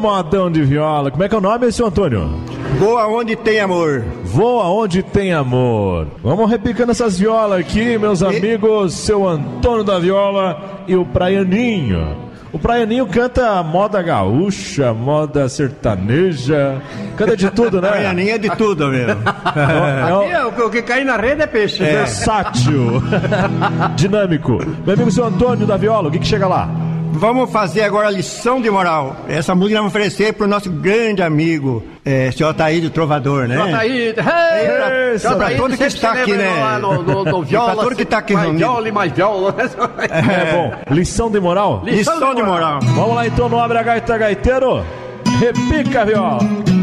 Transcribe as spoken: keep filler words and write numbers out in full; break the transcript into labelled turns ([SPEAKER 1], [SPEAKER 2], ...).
[SPEAKER 1] modão de viola. Como é que é o nome, seu Antônio?
[SPEAKER 2] Voa onde tem amor.
[SPEAKER 1] Voa onde tem amor. Vamos repicando essas violas aqui, meus e... amigos. Seu Antônio da Viola e o Praianinho. O Praianinho canta moda gaúcha, moda sertaneja, canta de tudo, né?
[SPEAKER 2] O Praianinho é de tudo mesmo.
[SPEAKER 3] Aqui é, o que cai na rede é peixe.
[SPEAKER 1] É. Versátil. Dinâmico. Meu amigo, seu Antônio da Viola, o que que chega lá?
[SPEAKER 2] Vamos fazer agora a lição de moral. Essa música vamos oferecer para o nosso grande amigo, é, senhor Ataíde, Trovador, né?
[SPEAKER 3] Ataíde,
[SPEAKER 2] hey, para pra todo que está aqui, né?
[SPEAKER 3] No, no, no viola,
[SPEAKER 2] para todo que está aqui
[SPEAKER 3] mais
[SPEAKER 2] reunido.
[SPEAKER 3] viola e mais viola.
[SPEAKER 1] É, é bom. Lição de moral?
[SPEAKER 2] Lição, lição de moral.
[SPEAKER 1] Vamos lá então no Abre a Gaita Gaiteiro. Repica a viola.